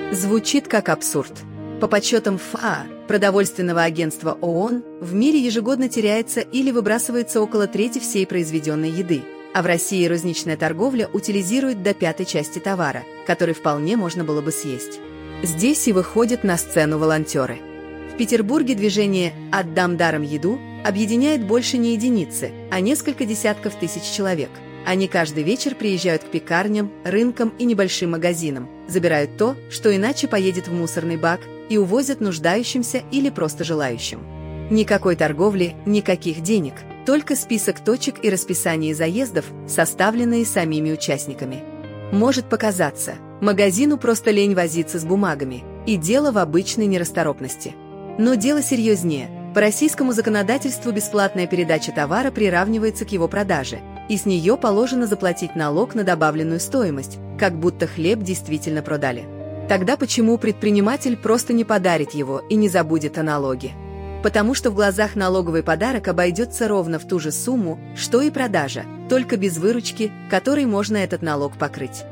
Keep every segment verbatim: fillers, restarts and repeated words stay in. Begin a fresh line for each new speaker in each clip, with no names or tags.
Звучит как абсурд. По подсчетам ФАО, продовольственного агентства ООН, в мире ежегодно теряется или выбрасывается около трети всей произведенной еды, а в России розничная торговля утилизирует до пятой части товара, который вполне можно было бы съесть. Здесь и выходят на сцену волонтеры. В Петербурге движение «Отдам даром еду» объединяет больше не единицы, а несколько десятков тысяч человек. Они каждый вечер приезжают к пекарням, рынкам и небольшим магазинам, забирают то, что иначе поедет в мусорный бак, и увозят нуждающимся или просто желающим. Никакой торговли, никаких денег, только список точек и расписание заездов, составленные самими участниками. Может показаться, магазину просто лень возиться с бумагами, и дело в обычной нерасторопности. Но дело серьезнее. По российскому законодательству бесплатная передача товара приравнивается к его продаже, и с нее положено заплатить налог на добавленную стоимость, как будто хлеб действительно продали. Тогда почему предприниматель просто не подарит его и не забудет о налоге? Потому что в глазах налоговый подарок обойдется ровно в ту же сумму, что и продажа, только без выручки, которой можно этот налог покрыть.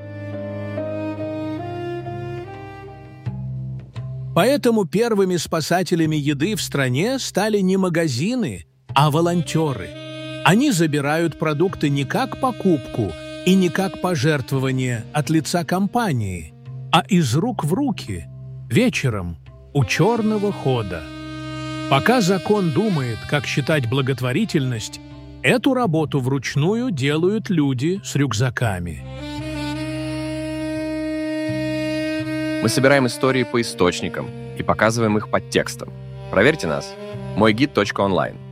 Поэтому первыми спасателями еды в стране стали не магазины, а волонтеры. Они забирают продукты не как покупку и не как пожертвование от лица компании, а из рук в руки, вечером, у черного хода. Пока закон думает, как считать благотворительность, эту работу вручную делают люди с рюкзаками.
Мы собираем истории по источникам и показываем их под текстом. Проверьте нас. мой гид точка онлайн.